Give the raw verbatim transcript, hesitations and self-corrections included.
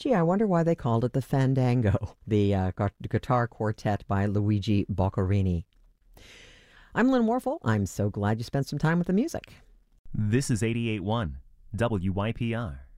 Gee, I wonder why they called it the Fandango, the uh, gu- guitar quartet by Luigi Boccherini. I'm Lynn Warfel. I'm so glad you spent some time with the music. This is eighty-eight point one W Y P R.